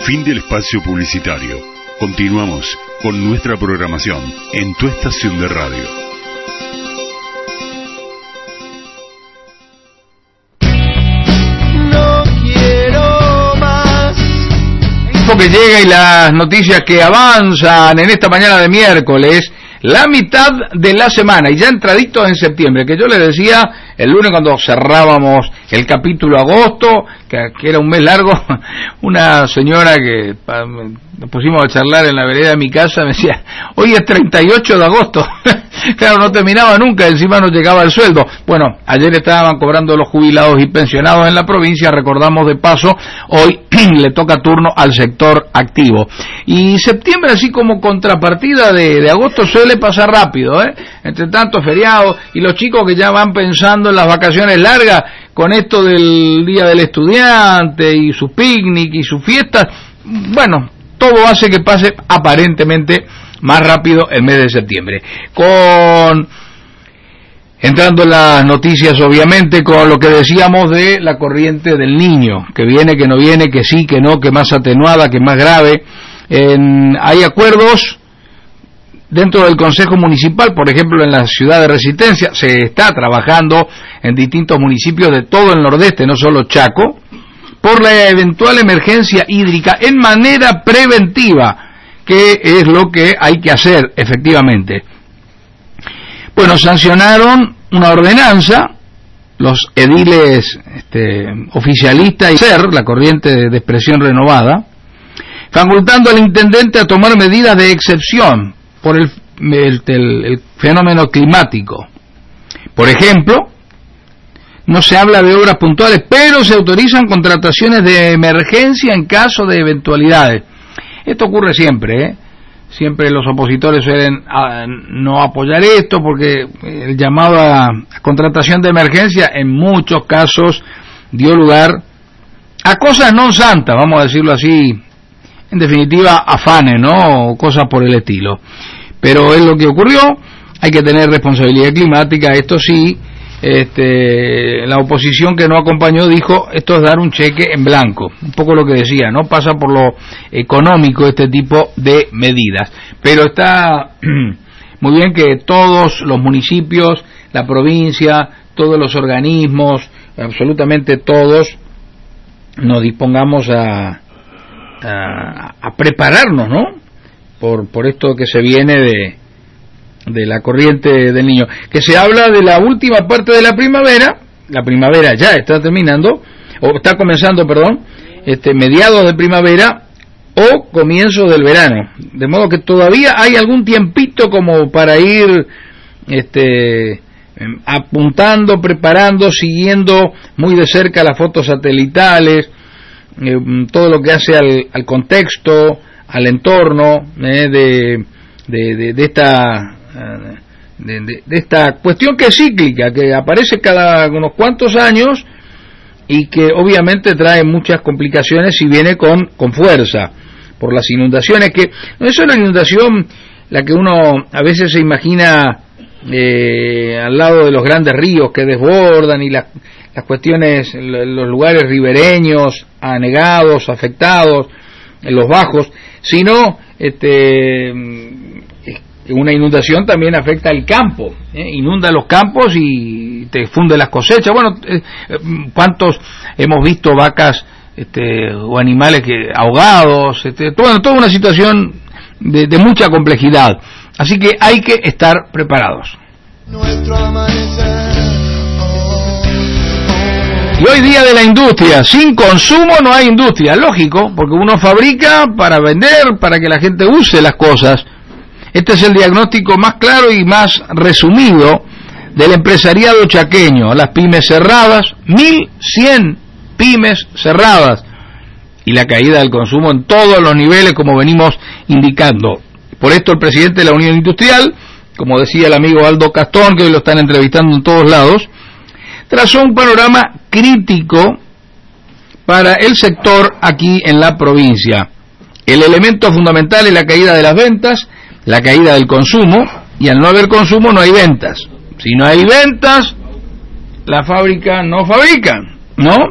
Fin del espacio publicitario. Continuamos con nuestra programación en tu estación de radio. No quiero más. Que llega y las noticias que avanzan en esta mañana de miércoles, la mitad de la semana y ya entraditos en septiembre, que yo les decía el lunes cuando cerrábamos el capítulo agosto, que era un mes largo, una señora que nos pusimos a charlar en la vereda de mi casa me decía, hoy es 38 de agosto, claro, no terminaba nunca, encima no llegaba el sueldo. Bueno, ayer estaban cobrando los jubilados y pensionados en la provincia, recordamos de paso, hoy le toca turno al sector activo. Y septiembre, así como contrapartida de agosto, suele pasar rápido, entre tanto feriados, y los chicos que ya van pensando en las vacaciones largas, con esto del Día del Estudiante, y su picnic, y sus fiestas, bueno, todo hace que pase aparentemente más rápido el mes de septiembre. Entrando en las noticias, obviamente, con lo que decíamos de la corriente del Niño, que viene, que no viene, que sí, que no, que más atenuada, que más grave. Hay acuerdos dentro del Consejo Municipal, por ejemplo, en la ciudad de Resistencia, se está trabajando en distintos municipios de todo el nordeste, no solo Chaco, por la eventual emergencia hídrica en manera preventiva, que es lo que hay que hacer, efectivamente. Bueno, sancionaron una ordenanza, los ediles oficialistas y SER, la corriente de expresión renovada, facultando al intendente a tomar medidas de excepción por el fenómeno climático. Por ejemplo, no se habla de obras puntuales, pero se autorizan contrataciones de emergencia en caso de eventualidades. Esto ocurre siempre, Siempre los opositores suelen no apoyar esto porque el llamado a contratación de emergencia en muchos casos dio lugar a cosas no santas, vamos a decirlo así, en definitiva afanes, ¿no? O cosas por el estilo. Pero es lo que ocurrió, hay que tener responsabilidad climática, esto sí. La oposición que no acompañó dijo, esto es dar un cheque en blanco, un poco lo que decía, no pasa por lo económico este tipo de medidas, pero está muy bien que todos los municipios, la provincia, todos los organismos, absolutamente todos, nos dispongamos a prepararnos, ¿no? Por esto que se viene de la corriente del Niño, que se habla de la última parte de la primavera ya está terminando, o está comenzando, perdón, mediados de primavera o comienzo del verano, de modo que todavía hay algún tiempito como para ir apuntando, preparando, siguiendo muy de cerca las fotos satelitales, todo lo que hace al contexto, al entorno de esta cuestión que es cíclica, que aparece cada unos cuantos años y que obviamente trae muchas complicaciones si viene con fuerza, por las inundaciones, que no es solo la inundación la que uno a veces se imagina al lado de los grandes ríos que desbordan y las cuestiones, los lugares ribereños, anegados, afectados, en los bajos, sino una inundación también afecta al campo, inunda los campos y te funde las cosechas. Bueno, ¿cuántos hemos visto vacas o animales ahogados? Toda una situación de mucha complejidad. Así que hay que estar preparados. Nuestro amanecer. Y hoy día de la industria, sin consumo no hay industria, lógico, porque uno fabrica para vender, para que la gente use las cosas. Este es el diagnóstico más claro y más resumido del empresariado chaqueño. Las pymes cerradas, 1.100 pymes cerradas, y la caída del consumo en todos los niveles, como venimos indicando. Por esto el presidente de la Unión Industrial, como decía el amigo Aldo Castón, que hoy lo están entrevistando en todos lados, trazó un panorama crítico para el sector aquí en la provincia. El elemento fundamental es la caída de las ventas, la caída del consumo, y al no haber consumo no hay ventas. Si no hay ventas, la fábrica no fabrica, ¿no?